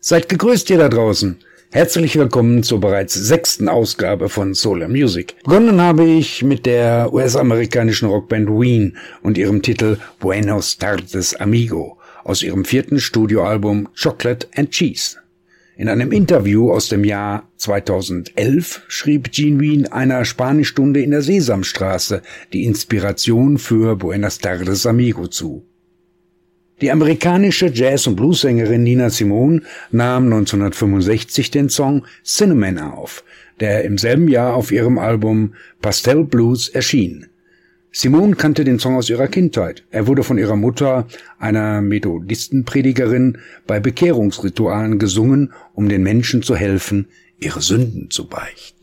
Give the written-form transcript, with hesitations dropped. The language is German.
Seid gegrüßt ihr da draußen. Herzlich willkommen zur bereits 6. Ausgabe von Solar Music. Begonnen habe ich mit der US-amerikanischen Rockband Ween und ihrem Titel Buenos Tardes Amigo aus ihrem 4. Studioalbum Chocolate and Cheese. In einem Interview aus dem Jahr 2011 schrieb Gene Ween einer Spanischstunde in der Sesamstraße die Inspiration für Buenos Tardes Amigo zu. Die amerikanische Jazz- und Bluessängerin Nina Simone nahm 1965 den Song Cinnamon auf, der im selben Jahr auf ihrem Album Pastel Blues erschien. Simone kannte den Song aus ihrer Kindheit. Er wurde von ihrer Mutter, einer Methodistenpredigerin, bei Bekehrungsritualen gesungen, um den Menschen zu helfen, ihre Sünden zu beichten.